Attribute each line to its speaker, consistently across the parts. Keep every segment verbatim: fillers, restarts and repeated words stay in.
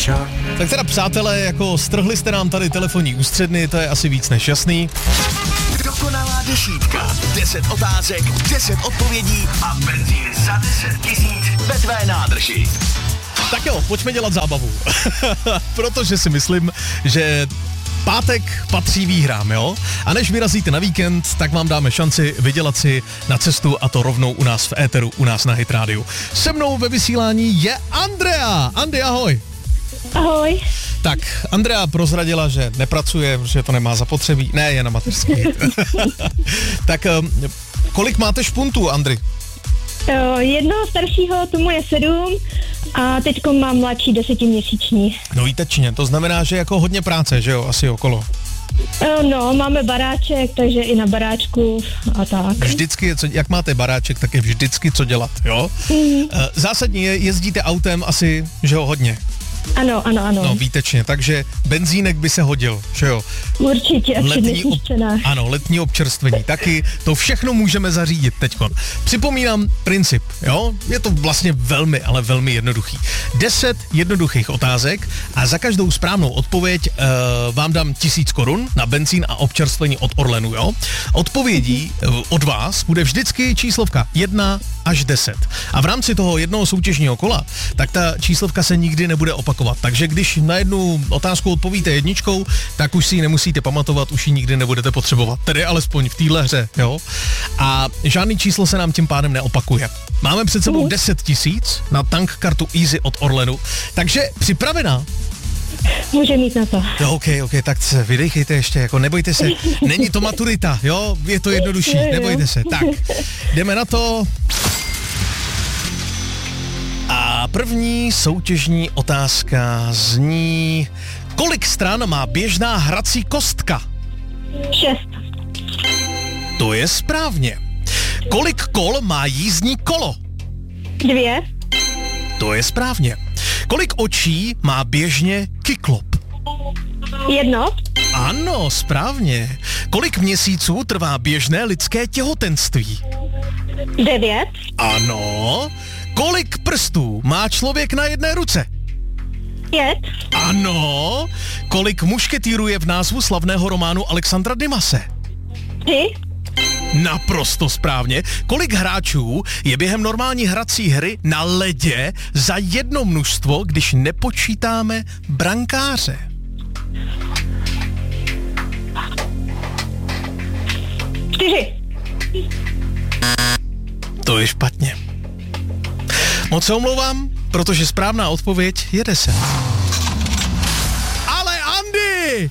Speaker 1: Tak teda přátelé, jako strhli jste nám tady telefonní ústředny, to je asi víc než jasný.
Speaker 2: Dokonalá desítka. deset otázek, deset odpovědí a benzín za deset tisíc ve tvé nádrži.
Speaker 1: Tak jo, pojďme dělat zábavu. Protože si myslím, že pátek patří výhrám, jo? A než vyrazíte na víkend, tak vám dáme šanci vydělat si na cestu a to rovnou u nás v éteru, u nás na Hit Radio. Se mnou ve vysílání je Andrea. Andy, ahoj.
Speaker 3: Ahoj.
Speaker 1: Tak, Andrea prozradila, že nepracuje, že to nemá zapotřebí. Ne, je na mateřský. Tak, kolik máte špuntů, Andry?
Speaker 3: Jednoho staršího, tomu je sedm a teďko mám mladší desetiměsíční.
Speaker 1: No výtečně, to znamená, že jako hodně práce, že jo, asi okolo.
Speaker 3: No, máme baráček, takže i na baráčku a tak.
Speaker 1: Vždycky je co, jak máte baráček, tak je vždycky co dělat, jo? Mm. Zásadně je, jezdíte autem asi, že jo, hodně.
Speaker 3: Ano, ano, ano.
Speaker 1: No, výtečně, takže benzínek by se hodil, že jo?
Speaker 3: Určitě,
Speaker 1: letní ob... Ano, letní občerstvení, taky to všechno můžeme zařídit teďkon. Připomínám princip, jo? Je to vlastně velmi, ale velmi jednoduchý. Deset jednoduchých otázek a za každou správnou odpověď uh, vám dám tisíc korun na benzín a občerstvení od Orlenu, jo? Odpovědí uh, od vás bude vždycky číslovka jedna až deset. A v rámci toho jednoho soutěžního kola, tak ta číslovka se nikdy nebude opakovat. Takže když na jednu otázku odpovíte jedničkou, tak už si ji nemusíte pamatovat, už ji nikdy nebudete potřebovat. Tedy alespoň v téhle hře, jo? A žádný číslo se nám tím pádem neopakuje. Máme před sebou deset tisíc na tank kartu Easy od Orlenu, takže připravená?
Speaker 3: Může mít na to.
Speaker 1: No, ok, ok, tak se vydejchejte ještě, jako nebojte se, není to maturita, jo, je to jednodušší, nebojte se. Tak, jdeme na to. A první soutěžní otázka zní, kolik stran má běžná hrací kostka?
Speaker 3: Šest.
Speaker 1: To je správně. Kolik kol má jízdní kolo?
Speaker 3: Dvě.
Speaker 1: To je správně. Kolik očí má běžně kyklop?
Speaker 3: Jedno.
Speaker 1: Ano, správně. Kolik měsíců trvá běžné lidské těhotenství?
Speaker 3: Devět.
Speaker 1: Ano. Kolik prstů má člověk na jedné ruce?
Speaker 3: Pět.
Speaker 1: Ano. Kolik mušketýrů je v názvu slavného románu Alexandra Dumase?
Speaker 3: Tři.
Speaker 1: Naprosto správně. Kolik hráčů je během normální hrací hry na ledě za jedno množstvo, když nepočítáme brankáře?
Speaker 3: Čtyři.
Speaker 1: To je špatně. Moc se omlouvám, protože správná odpověď je deset. Ale Andy!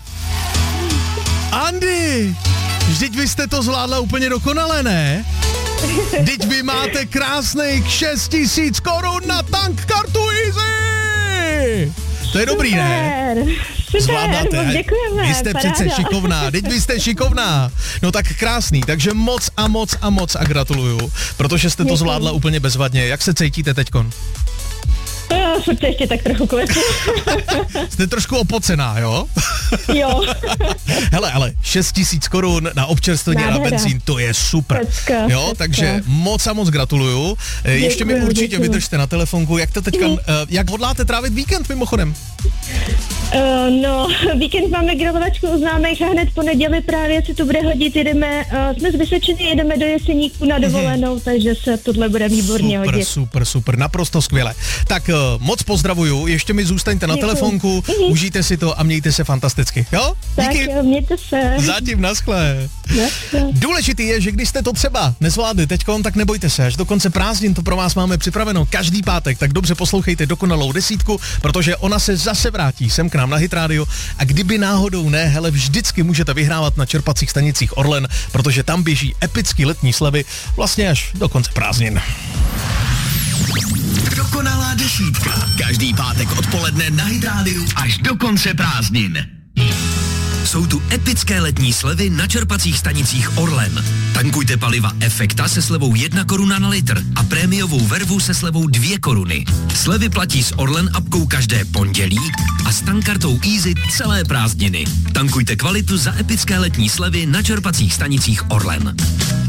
Speaker 1: Andy! Vždyť vy jste to zvládla úplně dokonale, ne? Vždyť vy máte krásných šest tisíc korun na tank kartu Easy! To je dobrý, ne?
Speaker 3: Super,
Speaker 1: zvládáte.
Speaker 3: Děkujeme.
Speaker 1: Vy jste
Speaker 3: paráda.
Speaker 1: přece šikovná, teď vy jste šikovná. No tak krásný, takže moc a moc a moc a gratuluju, protože jste to zvládla úplně bezvadně. Jak se cítíte teďkon?
Speaker 3: Uh, furt se ještě tak trochu klepu.
Speaker 1: Jste trošku opocená, jo?
Speaker 3: Jo.
Speaker 1: Hele, ale šest tisíc korun na občerstvení a na benzín, to je super.
Speaker 3: Pecka,
Speaker 1: jo,
Speaker 3: pecka.
Speaker 1: Takže moc a moc gratuluju. Děkuji, Ještě mi určitě
Speaker 3: děkuji.
Speaker 1: vydržte na telefonku. Jak to teďka, mm. uh, jak hodláte trávit víkend mimochodem?
Speaker 3: Uh, no, víkend máme grilovačku u známých a hned po neděli právě se to bude hodit, jedeme, uh, jsme z Vysočiny, jedeme do Jeseníků na dovolenou, mm-hmm. takže se tohle bude výborně
Speaker 1: super,
Speaker 3: hodit.
Speaker 1: Super, super, naprosto skvěle. Tak uh, moc pozdravuju, ještě mi zůstaňte na
Speaker 3: Děkuji.
Speaker 1: telefonku, mm-hmm. užijte si to a mějte se fantasticky, jo? Díky.
Speaker 3: Tak jo, mějte se.
Speaker 1: Zatím naschle. Důležitý je, že když jste to třeba nezvládli teďkon, tak nebojte se, až do konce prázdnin to pro vás máme připraveno každý pátek, tak dobře poslouchejte dokonalou desítku, protože ona se zase vrátí sem k nám na Hit Radio a kdyby náhodou ne, hele, vždycky můžete vyhrávat na čerpacích stanicích Orlen, protože tam běží epický letní slevy vlastně až do konce prázdnin.
Speaker 2: Dokonalá desítka. Každý pátek odpoledne na Hit Radio až do konce prázdnin. Jsou tu epické letní slevy na čerpacích stanicích Orlen. Tankujte paliva Efekta se slevou jedna koruna na litr a prémiovou vervu se slevou dvě koruny. Slevy platí s Orlen apkou každé pondělí a s tankkartou Easy celé prázdniny. Tankujte kvalitu za epické letní slevy na čerpacích stanicích Orlen.